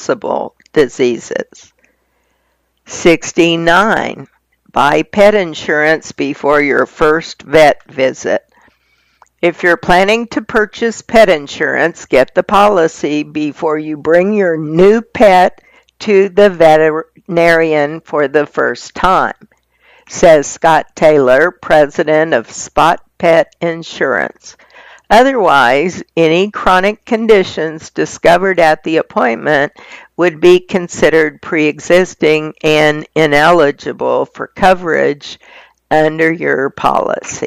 possible diseases. 69. Buy pet insurance before your first vet visit. If you're planning to purchase pet insurance, get the policy before you bring your new pet to the veterinarian for the first time, says Scott Taylor, president of Spot Pet Insurance. Otherwise, any chronic conditions discovered at the appointment would be considered pre-existing and ineligible for coverage under your policy.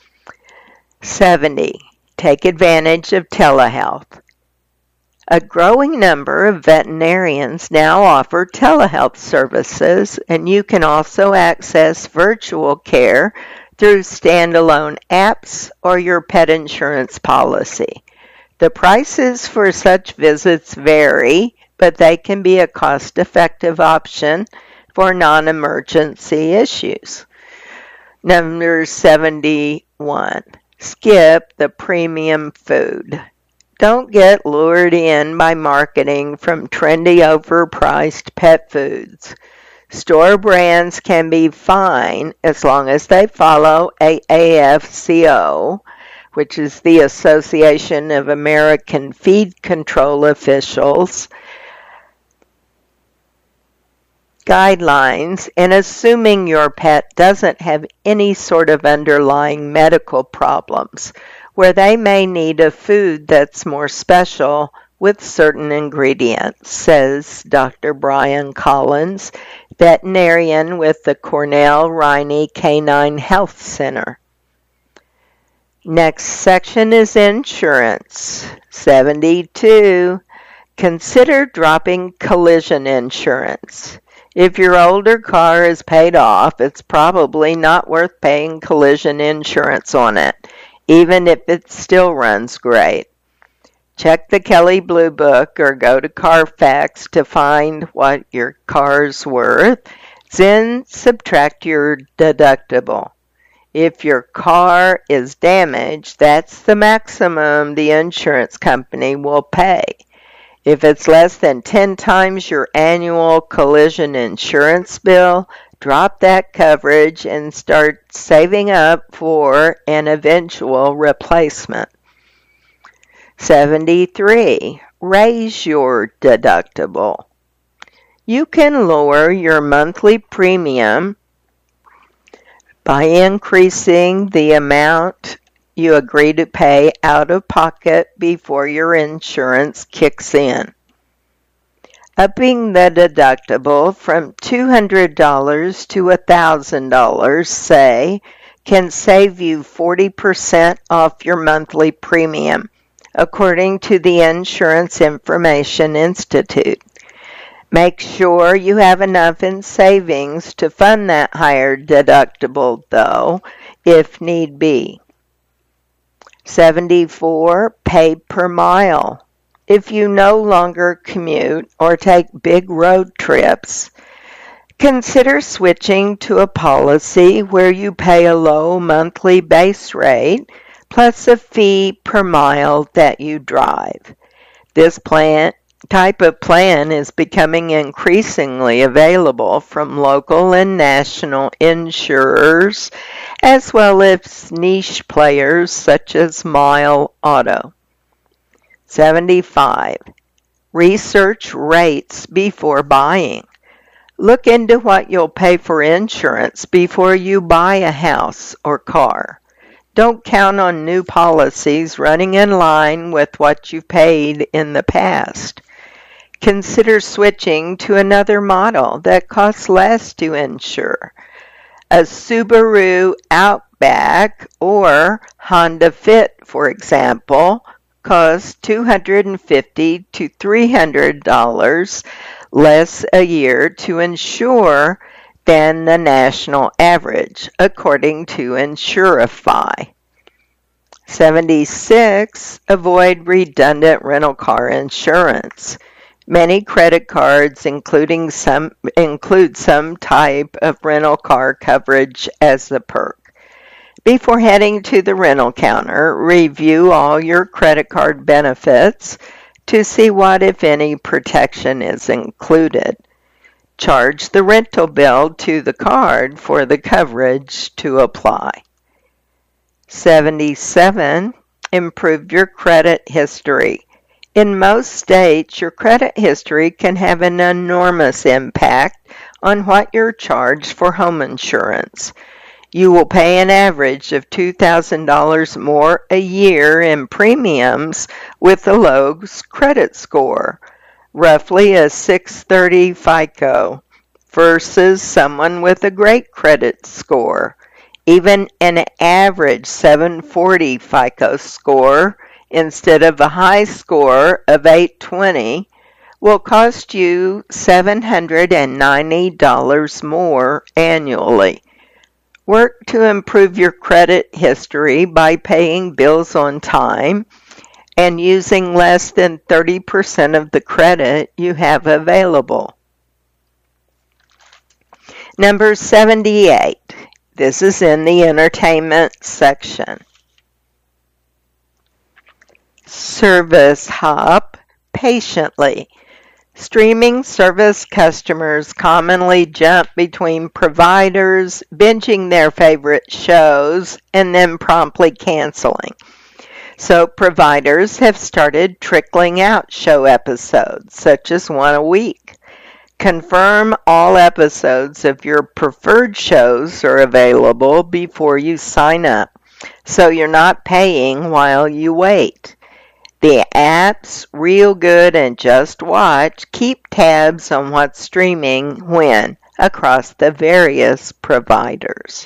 70. Take advantage of telehealth. A growing number of veterinarians now offer telehealth services, and you can also access virtual care through standalone apps or your pet insurance policy. The prices for such visits vary, but they can be a cost-effective option for non-emergency issues. Number 71. Skip the premium food. Don't get lured in by marketing from trendy, overpriced pet foods. Store brands can be fine as long as they follow AAFCO, which is the Association of American Feed Control Officials, guidelines, and assuming your pet doesn't have any sort of underlying medical problems, where they may need a food that's more special with certain ingredients, says Dr. Brian Collins, veterinarian with the Cornell Riney Canine Health Center. Next section is insurance. 72. Consider dropping collision insurance. If your older car is paid off, it's probably not worth paying collision insurance on it, even if it still runs great. Check the Kelley Blue Book or go to Carfax to find what your car's worth, then subtract your deductible. If your car is damaged, that's the maximum the insurance company will pay. If it's less than 10 times your annual collision insurance bill, drop that coverage and start saving up for an eventual replacement. 73. Raise your deductible. You can lower your monthly premium by increasing the amount you agree to pay out of pocket before your insurance kicks in. Upping the deductible from $200 to $1,000, say, can save you 40% off your monthly premium, according to the Insurance Information Institute. Make sure you have enough in savings to fund that higher deductible, though, if need be. 74. Pay per mile. If you no longer commute or take big road trips, consider switching to a policy where you pay a low monthly base rate plus a fee per mile that you drive. This type of plan is becoming increasingly available from local and national insurers, as well as niche players such as Mile Auto. 75. Research rates before buying. Look into what you'll pay for insurance before you buy a house or car. Don't count on new policies running in line with what you've paid in the past. Consider switching to another model that costs less to insure. A Subaru Outback or Honda Fit, for example, costs $250 to $300 less a year to insure than the national average, according to Insurify. 76. Avoid redundant rental car insurance. Many credit cards include some type of rental car coverage as a perk. Before heading to the rental counter, review all your credit card benefits to see what, if any, protection is included. Charge the rental bill to the card for the coverage to apply. 77. Improve your credit history. In most states, your credit history can have an enormous impact on what you're charged for home insurance. You will pay an average of $2,000 more a year in premiums with a low credit score, roughly a 630 FICO, versus someone with a great credit score. Even an average 740 FICO score instead of a high score of 820 will cost you $790 more annually. Work to improve your credit history by paying bills on time and using less than 30% of the credit you have available. Number 78. This is in the entertainment section. Service hop patiently. Streaming service customers commonly jump between providers, binging their favorite shows, and then promptly canceling. So providers have started trickling out show episodes, such as one a week. Confirm all episodes of your preferred shows are available before you sign up, so you're not paying while you wait. The apps Real Good and Just Watch keep tabs on what's streaming when across the various providers.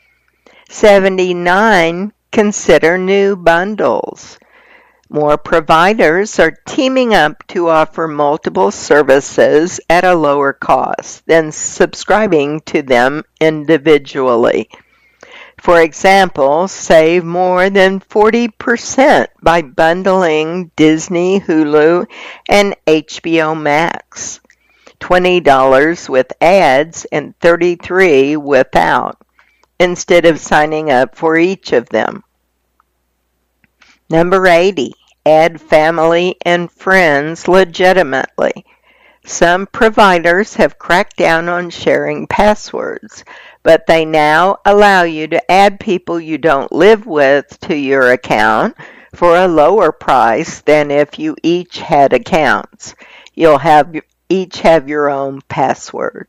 79. Consider new bundles. More providers are teaming up to offer multiple services at a lower cost than subscribing to them individually. For example, save more than 40% by bundling Disney, Hulu, and HBO Max. $20 with ads and $33 without, instead of signing up for each of them. Number 80. Add family and friends legitimately. Some providers have cracked down on sharing passwords, but they now allow you to add people you don't live with to your account for a lower price than if you each had accounts. You'll each have your own password.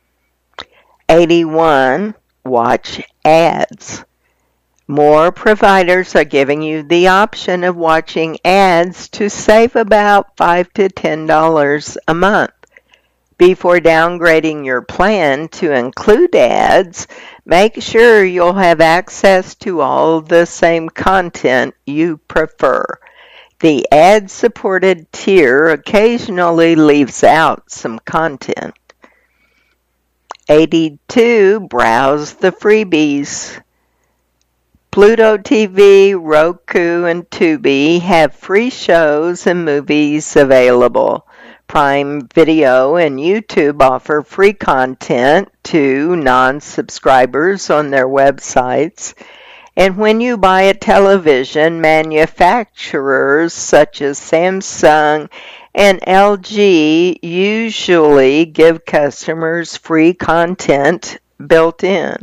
81. Watch ads. More providers are giving you the option of watching ads to save about $5 to $10 a month. Before downgrading your plan to include ads, make sure you'll have access to all the same content you prefer. The ad-supported tier occasionally leaves out some content. 82. Browse the freebies. Pluto TV, Roku, and Tubi have free shows and movies available. Prime Video and YouTube offer free content to non-subscribers on their websites. And when you buy a television, manufacturers such as Samsung and LG usually give customers free content built in.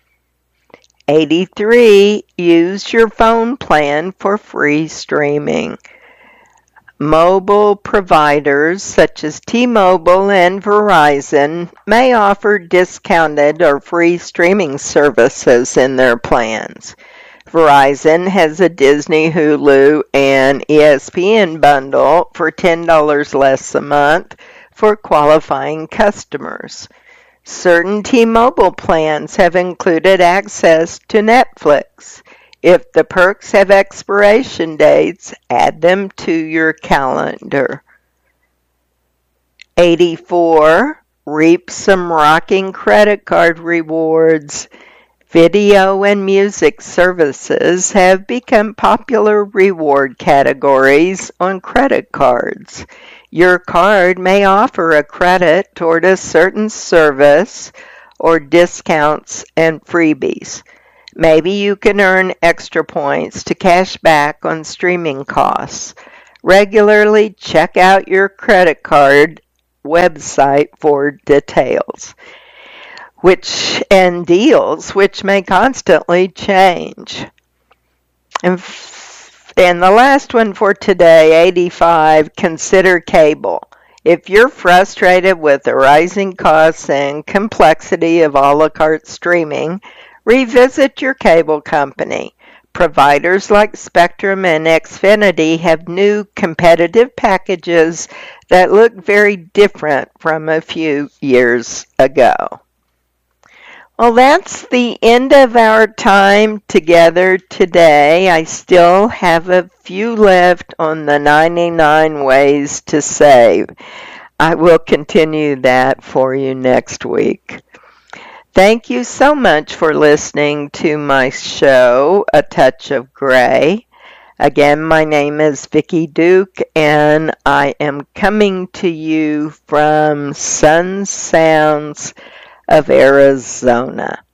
83. Use your phone plan for free streaming. Mobile providers such as T-Mobile and Verizon may offer discounted or free streaming services in their plans. Verizon has a Disney, Hulu, and ESPN bundle for $10 less a month for qualifying customers. Certain T-Mobile plans have included access to Netflix. If the perks have expiration dates, add them to your calendar. 84. Reap some rocking credit card rewards. Video and music services have become popular reward categories on credit cards. Your card may offer a credit toward a certain service or discounts and freebies. Maybe you can earn extra points to cash back on streaming costs. Regularly check out your credit card website for details and deals which may constantly change. And the last one for today, 85, consider cable. If you're frustrated with the rising costs and complexity of a la carte streaming, revisit your cable company. Providers like Spectrum and Xfinity have new competitive packages that look very different from a few years ago. Well, that's the end of our time together today. I still have a few left on the 99 ways to save. I will continue that for you next week. Thank you so much for listening to my show, A Touch of Gray. Again, my name is Vicki Duke, and I am coming to you from Sun Sounds of Arizona.